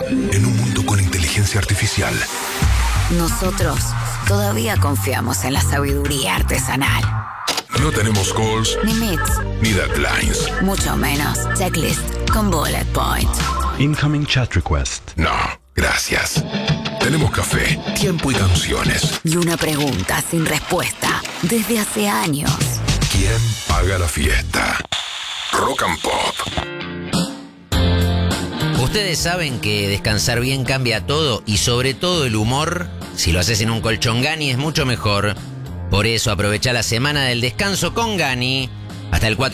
En un mundo con inteligencia artificial, Nosotros todavía confiamos en la sabiduría artesanal. no tenemos calls Ni meets, ni deadlines. mucho menos checklist con bullet point. Incoming chat request. No, gracias. Tenemos café, tiempo y canciones. Y una pregunta sin respuesta desde hace años. ¿Quién paga la fiesta? Rock and Pop. Ustedes saben que descansar bien cambia todo y sobre todo el humor. Si lo haces en un colchón Gani es mucho mejor. Por eso aprovecha la semana del descanso con Gani hasta el 4